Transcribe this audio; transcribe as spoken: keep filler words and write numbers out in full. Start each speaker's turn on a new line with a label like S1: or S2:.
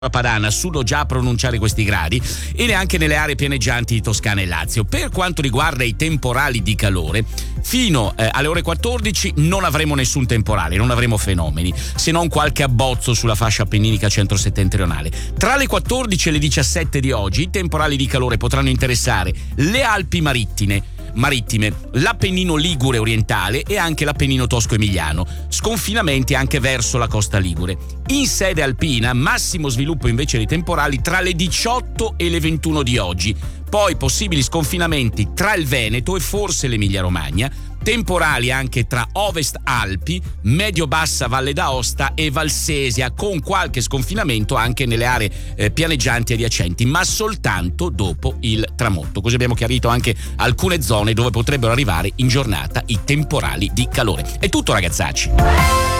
S1: Padana, Sudo già a pronunciare questi gradi, e neanche nelle aree pianeggianti di Toscana e Lazio. Per quanto riguarda i temporali di calore, fino eh, alle ore quattordici non avremo nessun temporale, non avremo fenomeni, se non qualche abbozzo sulla fascia appenninica centro-settentrionale. Tra le quattordici e le diciassette di oggi i temporali di calore potranno interessare le Alpi marittime, marittime, l'Appennino ligure orientale e anche l'Appennino tosco-emiliano, sconfinamenti anche verso la costa ligure. In sede alpina, massimo sviluppo invece dei temporali tra le diciotto e le ventuno di oggi, poi possibili sconfinamenti tra il Veneto e forse l'Emilia-Romagna, temporali anche tra Ovest Alpi, medio-bassa Valle d'Aosta e Valsesia, con qualche sconfinamento anche nelle aree eh, pianeggianti adiacenti, ma soltanto dopo il tramonto. Così abbiamo chiarito anche alcune zone dove potrebbero arrivare in giornata i temporali di calore. È tutto, ragazzacci.